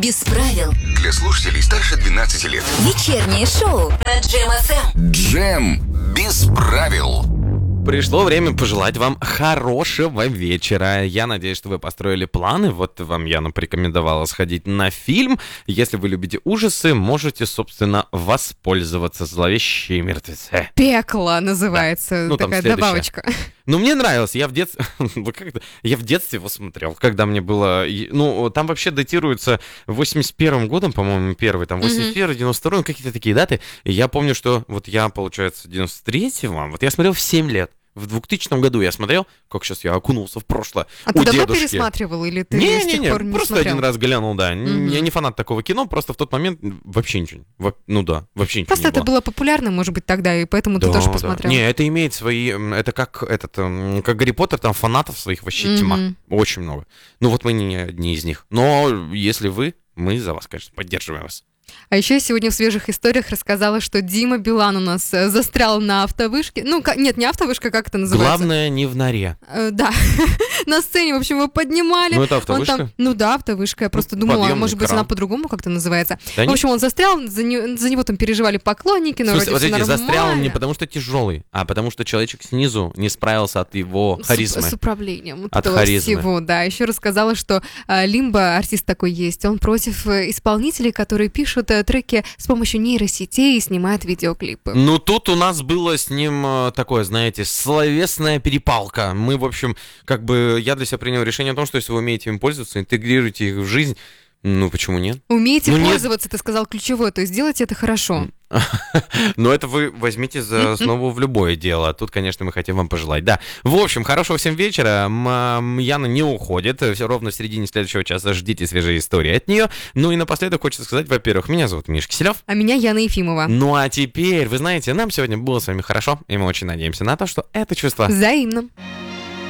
Без правил. Для слушателей старше 12 лет. Вечернее шоу на Джем ФМ. Джем без правил. Пришло время пожелать вам хорошего вечера. Я надеюсь, что вы построили планы. Вот вам Яна порекомендовала сходить на фильм. Если вы любите ужасы, можете, собственно, воспользоваться «Зловещие мертвецы». «Пекло» называется, Ну, там такая следующее. добавочка. Ну, мне нравилось. Я в детстве его смотрел, когда мне было... Ну, там вообще датируется 81-м годом, по-моему, первый, там 81-й, 92-й, какие-то такие даты. И я помню, что вот я, получается, 93-го, вот я смотрел в 7 лет. В 2000 году я смотрел, как сейчас я окунулся в прошлое. А у ты давно дедушки. пересматривал или ты с тех пор не просто смотрел? один раз глянул, да. Я не фанат такого кино, просто в тот момент вообще ничего. Вообще ничего Просто не это было. было популярно, может быть, тогда, и поэтому ты тоже посмотрел. Не, это имеет свои... Это как Гарри Поттер, там фанатов своих вообще тьма. Очень много. Ну вот мы не одни из них. Но если вы, мы за вас, конечно, поддерживаем вас. А еще я сегодня в свежих историях рассказала, что Дима Билан у нас застрял на автовышке. Ну, нет, не автовышка, как это называется? Главное, не в норе. Да, на сцене, в общем, его поднимали. Ну, это Он автовышка? там- Ну да, автовышка. Я просто думала, подъемный может быть, кран. она по-другому как-то называется. Да В общем, он застрял, за него там переживали поклонники, но В смысле, вроде вот все эти застрял он не нормально. потому что тяжелый, а потому что человечек снизу не справился от его харизмы. С управлением вот От этого харизмы. всего, да. Еще рассказала, что Лимба, артист такой есть, он против исполнителей, которые пишут треки с помощью нейросетей и снимают видеоклипы. Ну, тут у нас было с ним такое, знаете, словесная перепалка. Мы, в общем, я для себя принял решение о том, что если вы умеете им пользоваться, интегрируйте их в жизнь, ну, почему нет? Умеете Ну, нет. пользоваться, ты сказал ключевое, то есть делайте это хорошо. Но это вы возьмите за основу в любое дело. Тут, конечно, мы хотим вам пожелать. Да. В общем, хорошего всем вечера. Яна не уходит. Все ровно в середине следующего часа ждите свежие истории от нее. Ну и напоследок хочется сказать, во-первых, меня зовут Миша Киселев. А меня Яна Ефимова. Ну а теперь, вы знаете, нам сегодня было с вами хорошо, и мы очень надеемся на то, что это чувство Взаимно.